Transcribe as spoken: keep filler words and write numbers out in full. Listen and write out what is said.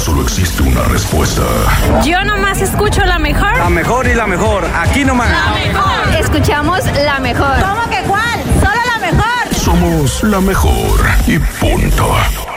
solo existe una respuesta. Yo nomás escucho la mejor. La mejor y la mejor, aquí nomás. La mejor. Escuchamos la mejor. ¿Cómo que cuál? Solo la mejor. Somos la mejor y punto.